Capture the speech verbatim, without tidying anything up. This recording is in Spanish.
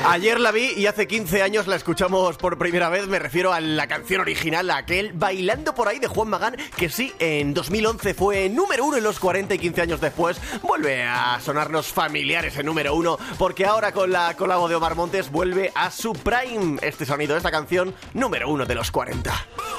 Ayer la vi y hace quince años la escuchamos por primera vez. Me refiero a la canción original, aquel Bailando por ahí de Juan Magán, que sí, en dos mil once fue número uno en los cuarenta y quince años después vuelve a sonarnos familiar ese número uno, porque ahora con la colabo de Omar Montes vuelve a su prime este sonido, esta canción número uno de los cuarenta.